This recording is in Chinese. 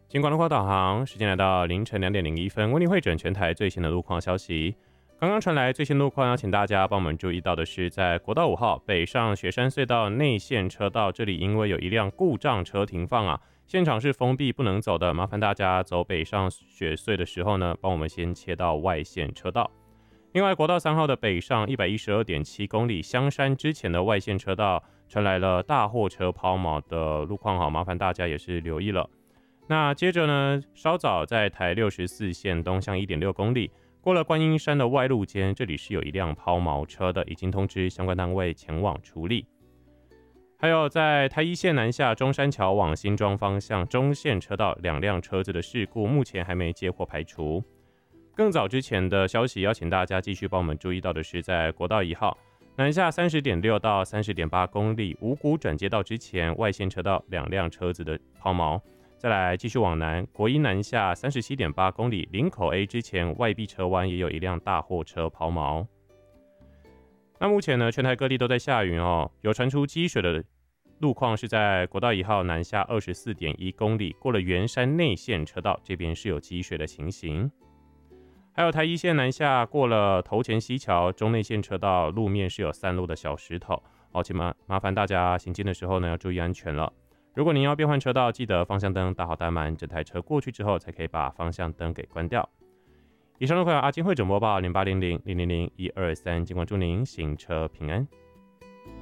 尽管路况导航，时间来到凌晨2:01，为您汇整全台最新的路况消息。刚刚传来最新路况，要请大家帮我们注意到的是，在国道5号北上雪山隧道内线车道，这里因为有一辆故障车停放啊，现场是封闭不能走的，麻烦大家走北上雪隧的时候呢，帮我们先切到外线车道。另外，国道3号的北上112.7公里香山之前的外线车道传来了大货车抛锚的路况，好，麻烦大家也是留意了。那接着呢，稍早在台64线东向1.6公里，过了观音山的外路间，这里是有一辆抛锚车的，已经通知相关单位前往处理。还有在台1线南下中山桥往新庄方向中线车道2辆车子的事故，目前还没接获排除。更早之前的消息，要请大家继续帮我们注意到的是，在国道1号南下30.6到30.8公里五股转接道之前，外线车道2辆车子的抛锚。再来继续往南，国一南下37.8公里林口 A 之前，外壁车弯也有一辆大货车抛锚。那目前呢，全台各地都在下雨哦，有传出积水的路况是在国道1号南下24.1公里，过了圆山内线车道，这边是有积水的情形。还有台1线南下过了头前溪桥中内线车道，路面是有散落的小石头，请麻烦大家行进的时候呢，要注意安全了。如果您要变换车道，记得方向灯打好打满，整台车过去之后才可以把方向灯给关掉。以上路况由阿金汇总播报0800000123，尽管祝您行车平安。